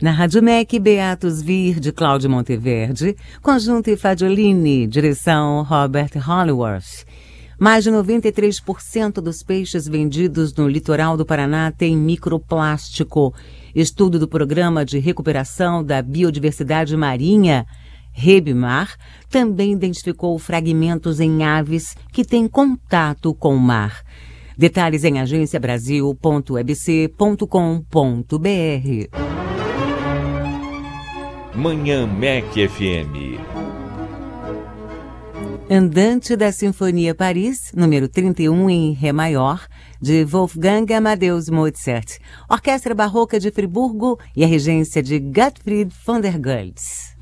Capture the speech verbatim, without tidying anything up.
Na Rádio M E C, Beatos Vir, de Cláudio Monteverde, Conjunto e Fadiolini, direção Robert Hollingworth. Mais de noventa e três por cento dos peixes vendidos no litoral do Paraná têm microplástico. Estudo do Programa de Recuperação da Biodiversidade Marinha, REBMAR, também identificou fragmentos em aves que têm contato com o mar. Detalhes em agência brasil ponto e b c ponto com ponto b r. Manhã M E C F M. Andante da Sinfonia Paris, número trinta e um em Ré maior, de Wolfgang Amadeus Mozart. Orquestra Barroca de Friburgo e a regência de Gottfried von der Goltz.